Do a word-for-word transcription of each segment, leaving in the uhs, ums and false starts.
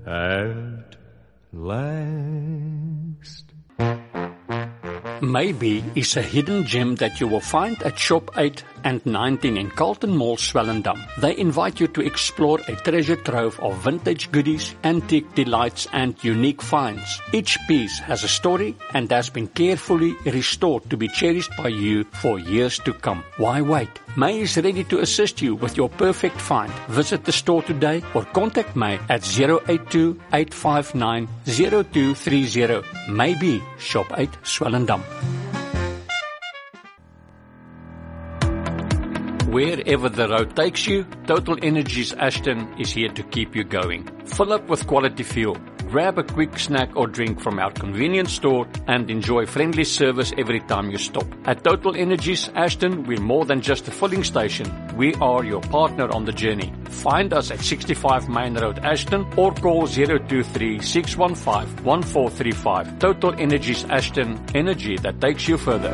at last. Maybe is a hidden gem that you will find at Shop eight and nineteen in Carlton Mall, Swellendam. They invite you to explore a treasure trove of vintage goodies, antique delights and unique finds. Each piece has a story and has been carefully restored to be cherished by you for years to come. Why wait? May is ready to assist you with your perfect find. Visit the store today or contact May at zero eight two, eight five nine, zero two three zero. Maybe Shop eight, Swellendam. Wherever the road takes you, Total Energies Ashton is here to keep you going. Fill up with quality fuel, grab a quick snack or drink from our convenience store, and enjoy friendly service every time you stop. At Total Energies Ashton, we're more than just a filling station. We are your partner on the journey. Find us at sixty-five Main Road, Ashton, or call zero two three, six one five, one four three five. Total Energies Ashton, energy that takes you further.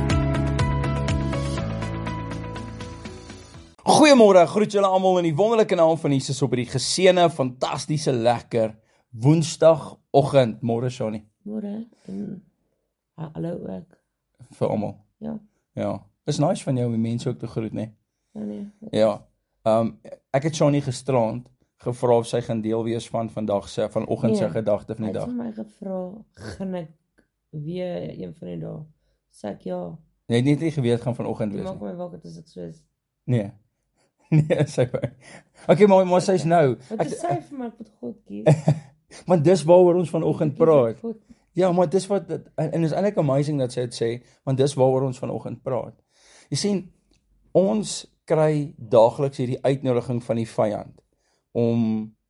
Goeiemôre, groet julle almal in die wonderlike naam van Jesus op hierdie geseënde, fantastiese, lekker Woensdagoggend. Môre Shani. Môre en ha, hallo ook. Vir almal. Ja. Ja. Is nice van jou om die mense ook te groet, né? Ja nee. Ja. Ehm um, ek het Shani gisterand gevra of sy gaan deel wees van vandag se vanoggend se gedagte van die dag. Hy het my gevra, gaan ek weer een van die dae? Sê ek ja. Jy het net nie geweet gaan vanoggend wees nie. Maak my wakker as ek so is. Nee. Nee, sy. Okay, maar maar sy's nou. Wat is sy vir my met God kies? Want dis waaroor ons vanoggend praat. Ja, maar dis wat en is eintlik amazing dat sy dit sê, want dis waaroor ons vanoggend praat. Jy sien, ons kry daagliks hierdie uitnodiging van die vyand om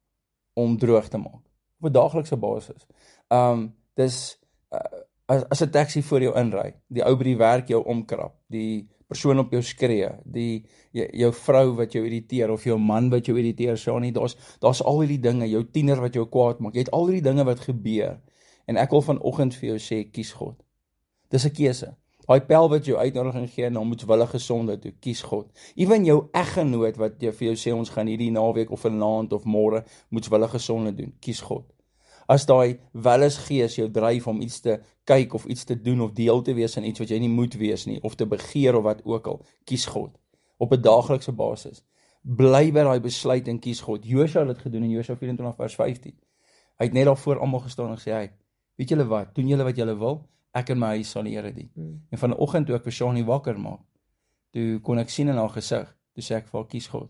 om droog te maak op 'n daaglikse basis. Um dis uh, as as 'n taxi voor jou inry, die ou by die werk jou omkrap, die persoon op jou skree, die jou vrou wat jou irriteer of jou man wat jou irriteer, so nie, daar's daar's al hierdie dinge, jou tiener wat jou kwaad maak. Jy het al hierdie dinge wat gebeur. En ek wil vanoggend vir jou sê, kies God. Dis 'n keuse. Daai pel wat jou uitnodiging gee na moetswillige sonde toe, kies God. Ewen jou eggenoot wat jy vir jou sê ons gaan hierdie naweek of vanaand of môre moetswillige sonde doen, kies God. As daai wellesgees jou dryf om iets te kyk of iets te doen of deel te wees in iets wat jy nie moet wees nie, of te begeer of wat ook al, kies God. Op 'n daaglikse basis. Bly by daai besluit en kies God. Josua het dit gedoen in Josua vyf en twintig vers vyftien. Hy het net daarvoor almal gestaan en gesê, hy, weet julle wat, doen julle wat julle wil, ek en my huis sal die Here dien. Hmm. En vanoggend toe ek vir Shani wakker maak, toe kon ek sien in haar gesig, toe sê ek vir haar, kies God.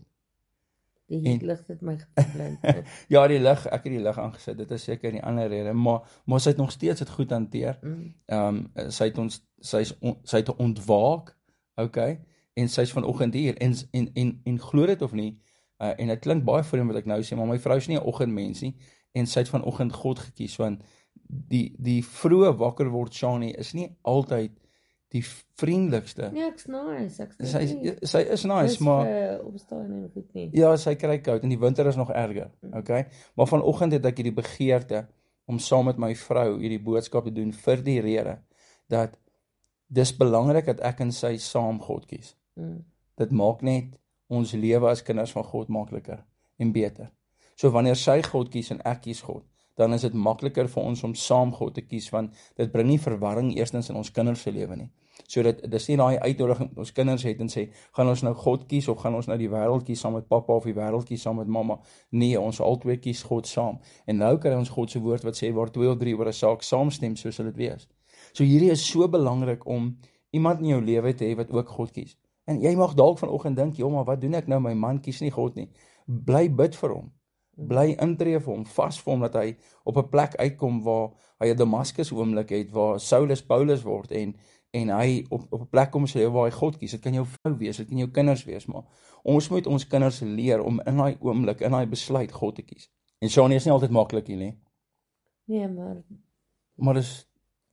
Die lig het my geblind. Ja, die lig, ek het die lig aangesit, dit is seker die ander rede, maar, maar sy het nog steeds het goed hanteer, mm. um, sy het ons, sy is on, sy het ontwaak, okay, en sy is vanoggend hier, en, en, en, en glo dit of nie, uh, en het klink baie vreemd wat ek nou sê, maar my vrou is nie 'n oggendmens nie, en sy het vanoggend God gekies, want die, die vroeë wakker word Shani is nie altyd die vriendelikste. Nee, ek's nice, ek's sy, sy is nice, maar uh, opstaan en goed nie. Ja, sy kry koud en die winter is nog erger, okay? Maar vanoggend het ek hierdie begeerte om saam met my vrou hierdie boodskap te doen vir die rede dat dis belangrik dat ek en sy saam God kies. Mm. Dit maak net ons lewe as kinders van God makliker en beter. So wanneer sy God kies en ek kies God, dan is dit makliker vir ons om saam God te kies, want dit bring nie verwarring eerstens in ons kinders se lewe nie. So dit dis nie daai uitnodiging wat ons kinders het en sê, gaan ons nou God kies of gaan ons nou die wêreld kies saam met pappa of die wêreld kies saam met mamma? Nee, ons albei kies God saam. En nou kry ons God se woord wat sê waar twee of drie oor 'n saak saamstem, so sal dit wees. So hierdie is so belangrik om iemand in jou lewe te hê wat ook God kies. En jy mag dalk vanoggend dink, "Ja, maar wat doen ek nou? My man kies nie God nie." Bly bid vir hom. Bly intree vir hom, vas vir hom, dat hy op 'n plek uitkom waar hy 'n Damaskus oomblik het, waar Saulus Paulus word, en en hy op, op 'n plek kom sê, waar hy God kies. Dit kan jou vrou wees, dit kan jou kinders wees, maar ons moet ons kinders leer om in daai oomblik, in daai besluit God te kies. En Shani is nie altyd maklik hier nie. Nee, maar Maar dis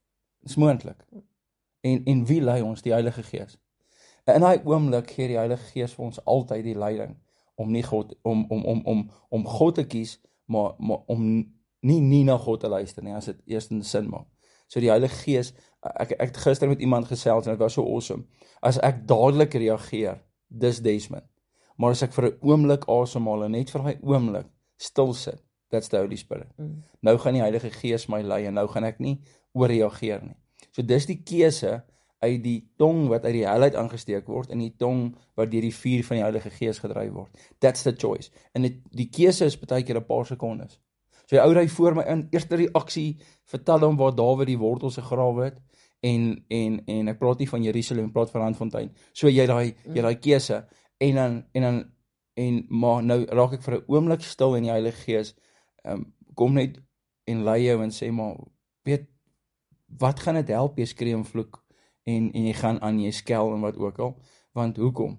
is moontlik. En en wie lei ons? Die Heilige Gees. En in daai oomblik gee die Heilige Gees vir ons altyd die leiding om nie God om om om om om God te kies, maar maar om nie nie na God te luister nie, as dit eerstens sin maak. So die Heilige Gees, ek ek het gister met iemand gesels en dit was so awesome. As ek dadelik reageer, dis Desmond. Maar as ek vir 'n oomblik asemhaal en net vir daai oomblik stil sit That's the Holy Spirit. Mm. Nou gaan die Heilige Gees my lei en nou gaan ek nie oorreageer nie. So dis die keuse uit die tong wat uit die hel uit aangesteek word en die tong wat deur die vuur van die Heilige Gees gedryf word. That's the choice. En die, die keuse is baie keer 'n paar sekondes. So die ou ry voor my in, eerste reaksie, vertel hom waar Dawid die wortels gegrawe het en en en ek praat nie van Jerusalem, ek praat van Randfontein. So jy daai jy daai keuse en dan en dan en maar nou raak ek vir 'n oomblik stil in die Heilige Gees. Um, kom net en lei jou en sê maar weet wat gaan dit help jy skree en vloek en en jy gaan aan jy skel en wat ook al, want hoekom?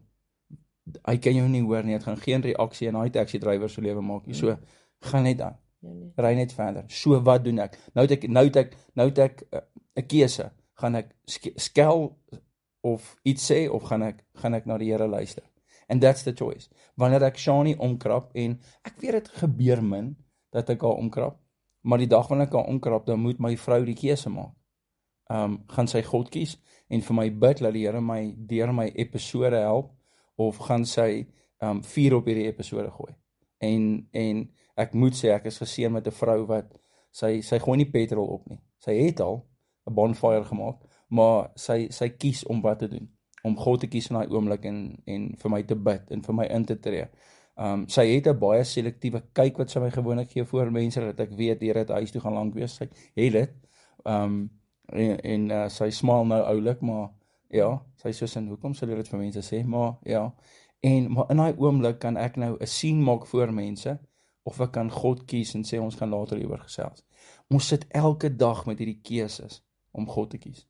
Hy kan jou nie hoor nie, het gaan geen reaksie in daai taxi drywer se lewe maak nie. So gaan net aan. Ja, nee. Ry net verder. So wat doen ek? Nou het ek nou het ek nou het ek 'n uh, keuse. Gaan ek sk skel of iets sê of gaan ek gaan ek na die Here luister? And that's the choice. Wanneer ek Shani omkrap en ek weet dit gebeur min dat ek haar omkrap, maar die dag wanneer ek haar omkrap, dan moet my vrou die keuse maak. Um, gaan sy God kies en vir my bid dat die Here my deur my episode help of gaan sy um, vuur op hierdie episode gooi. En en ek moet sê ek is geseën met 'n vrou wat sy sy gooi nie petrol op nie. Sy het al 'n bonfire gemaak, maar sy sy kies om wat te doen. Om God te kies in daai oomblik en en vir my te bid en vir my in te tree. Um, sy het 'n baie selektiewe kyk wat sy my gewoonlik gee voor mense dat ek weet die Here het huis toe gaan lank wees. Sy het dit. Um, en en uh, sy smaal nou oulik, maar ja, sy sê soos in hoekom sal jy dit vir mense sê? Maar ja. En maar in daai oomblik kan ek nou 'n sien maak voor mense of ek kan God kies en sê ons gaan later hieroor gesels. Ons sit elke dag met hierdie keuses om God te kies.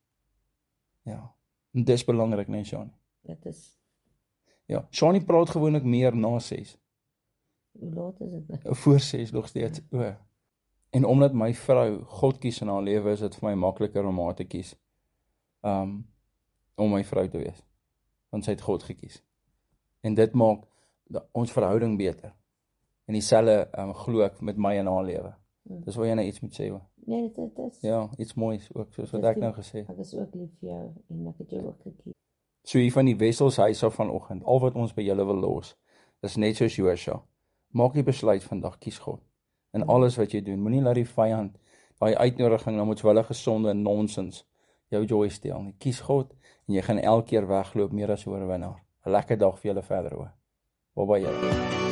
Ja. En dis belangrik, nee Shani. Dit is, Ja, Shani praat gewoonlik meer na ses. hoe laat is dit nou? Voor ses nog steeds. O. En omdat my vrou God kies in haar lewe, is dit vir my makliker om haar te kies. Um om my vrou te wees. Want sy het God gekies. En dit maak ons verhouding beter. En dieselfde um, glo ek met my en haar lewe. Dis waar jy nou iets moet sê hoor. Nee, dit, dit is, Ja, iets moois ook, soos wat Dis ek die- nou gesê het. ek is ook lief vir jou en ek het jou ook gekies. So hier van die Wesselshuis af vanoggend, al wat ons by julle wil los, is net soos Josua. Maak die besluit vandag, kies God. In alles wat jy doen, moenie laat die vyand, daai uitnodiging na moetswillige sonde en nonsens, jou joy steel nie. Kies God, en jy gaan elke keer wegloop meer as 'n oorwinnaar. 'n Lekker dag vir julle verder hoor. Bye bye julle.